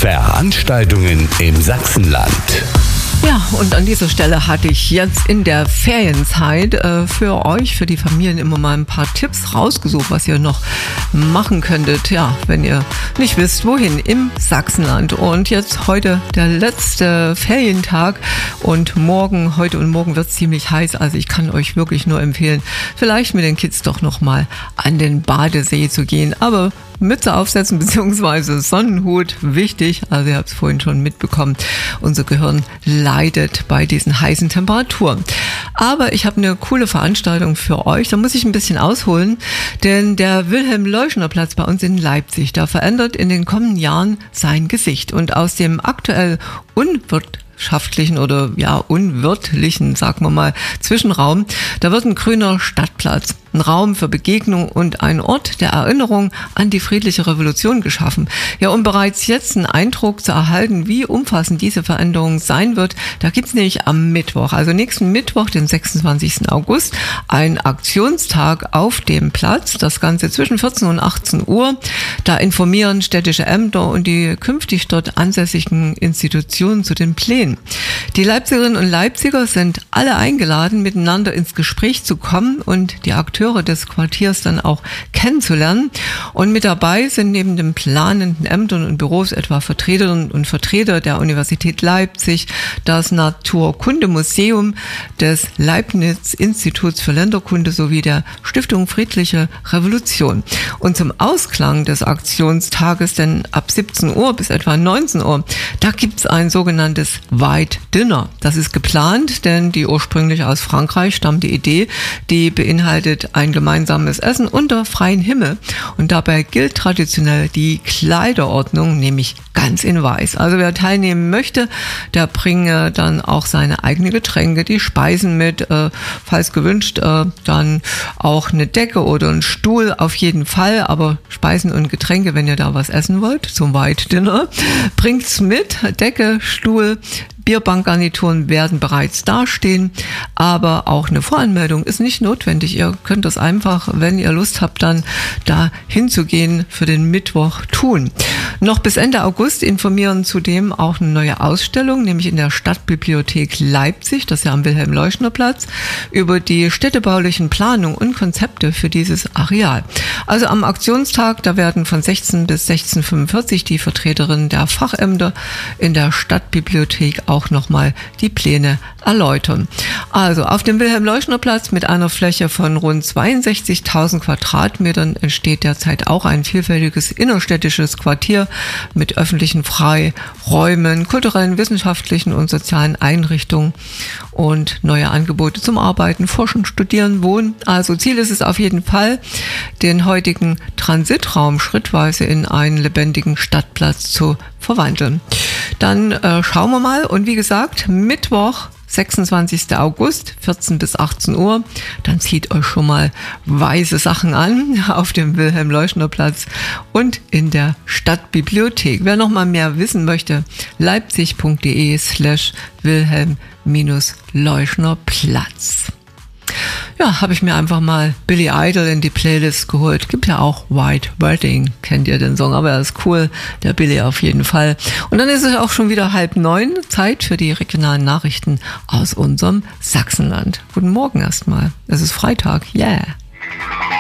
Veranstaltungen im Sachsenland. Ja, und an dieser Stelle hatte ich jetzt in der Ferienzeit für euch, für die Familien immer mal ein paar Tipps rausgesucht, was ihr noch machen könntet, ja, wenn ihr nicht wisst, wohin, im Sachsenland. Und jetzt heute der letzte Ferientag und heute und morgen wird es ziemlich heiß, also ich kann euch wirklich nur empfehlen, vielleicht mit den Kids doch nochmal an den Badesee zu gehen, aber Mütze aufsetzen bzw. Sonnenhut, wichtig, also ihr habt es vorhin schon mitbekommen, unser Gehirn leidet bei diesen heißen Temperaturen. Aber ich habe eine coole Veranstaltung für euch, da muss ich ein bisschen ausholen, denn der Wilhelm-Leuschner-Platz bei uns in Leipzig, da verändert in den kommenden Jahren sein Gesicht und aus dem aktuell unwirtschaftlichen oder ja unwirtlichen, sagen wir mal, Zwischenraum, da wird ein grüner Stadtplatz, ein Raum für Begegnung und ein Ort der Erinnerung an die friedliche Revolution geschaffen. Ja, um bereits jetzt einen Eindruck zu erhalten, wie umfassend diese Veränderung sein wird, da gibt es nämlich am Mittwoch, also nächsten Mittwoch, den 26. August, einen Aktionstag auf dem Platz, das Ganze zwischen 14 und 18 Uhr. Da informieren städtische Ämter und die künftig dort ansässigen Institutionen zu den Plänen. Die Leipzigerinnen und Leipziger sind alle eingeladen, miteinander ins Gespräch zu kommen und die Akteure des Quartiers dann auch kennenzulernen. Und mit dabei sind neben den planenden Ämtern und Büros etwa Vertreterinnen und Vertreter der Universität Leipzig, das Naturkundemuseum des Leibniz-Instituts für Länderkunde sowie der Stiftung Friedliche Revolution. Und zum Ausklang des Aktionstages, denn ab 17 Uhr bis etwa 19 Uhr, da gibt's ein sogenanntes White Dinner. Das ist geplant, denn die ursprünglich aus Frankreich stammende Idee, die beinhaltet ein gemeinsames Essen unter freiem Himmel. Und dabei gilt traditionell die Kleiderordnung, nämlich ganz in weiß. Also wer teilnehmen möchte, der bringe dann auch seine eigenen Getränke, die Speisen mit, falls gewünscht, dann auch eine Decke oder einen Stuhl auf jeden Fall, aber Speisen und Getränke, wenn ihr da was essen wollt, zum White Dinner, bringt's mit, Decke, Stuhl, Bierbankgarnituren werden bereits dastehen, aber auch eine Voranmeldung ist nicht notwendig. Ihr könnt das einfach, wenn ihr Lust habt, dann da hinzugehen, für den Mittwoch tun. Noch bis Ende August informieren zudem auch eine neue Ausstellung, nämlich in der Stadtbibliothek Leipzig, das ist ja am Wilhelm-Leuschner-Platz, über die städtebaulichen Planungen und Konzepte für dieses Areal. Also am Aktionstag, da werden von 16 bis 16:45 die Vertreterinnen der Fachämter in der Stadtbibliothek auch nochmal die Pläne erläutern. Also auf dem Wilhelm-Leuschner-Platz mit einer Fläche von rund 62.000 Quadratmetern entsteht derzeit auch ein vielfältiges innerstädtisches Quartier mit öffentlichen Freiräumen, kulturellen, wissenschaftlichen und sozialen Einrichtungen und neue Angebote zum Arbeiten, Forschen, Studieren, Wohnen. Also Ziel ist es auf jeden Fall, den heutigen Transitraum schrittweise in einen lebendigen Stadtplatz zu verwandeln. Dann schauen wir mal und wie gesagt, Mittwoch, 26. August, 14 bis 18 Uhr. Dann zieht euch schon mal weiße Sachen an auf dem Wilhelm-Leuschner-Platz und in der Stadtbibliothek. Wer noch mal mehr wissen möchte, leipzig.de/Wilhelm-Leuschner-Platz. Ja, habe ich mir einfach mal Billy Idol in die Playlist geholt. Gibt ja auch White Wedding, kennt ihr den Song, aber er ist cool, der Billy auf jeden Fall. Und dann ist es auch schon wieder 8:30, Zeit für die regionalen Nachrichten aus unserem Sachsenland. Guten Morgen erstmal, es ist Freitag, yeah.